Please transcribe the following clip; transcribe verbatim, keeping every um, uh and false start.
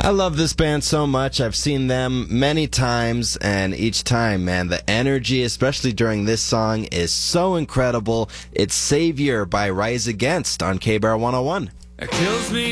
I love this band so much. I've seen them many times, and each time, man, the energy, especially during this song, is so incredible. It's Savior by Rise Against on K-Bar one oh one. It kills me